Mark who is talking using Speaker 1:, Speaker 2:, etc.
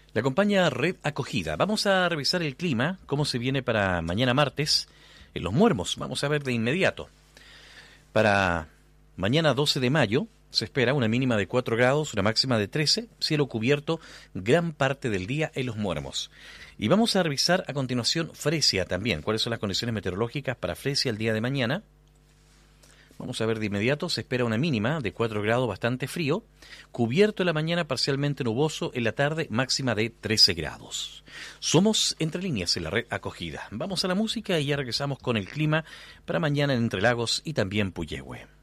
Speaker 1: La acompaña Red Acogida. Vamos a revisar el clima, cómo se viene para mañana martes en Los Muermos. Vamos a ver de inmediato. Para mañana 12 de mayo se espera una mínima de 4 grados, una máxima de 13, cielo cubierto gran parte del día en Los Muermos. Y vamos a revisar a continuación Fresia también. ¿Cuáles son las condiciones meteorológicas para Fresia el día de mañana? Vamos a ver de inmediato, se espera una mínima de 4 grados bastante frío, cubierto en la mañana parcialmente nuboso, en la tarde máxima de 13 grados. Somos Entre Líneas en la Red Acogida. Vamos a la música y ya regresamos con el clima para mañana en Entre Lagos y también Puyehue.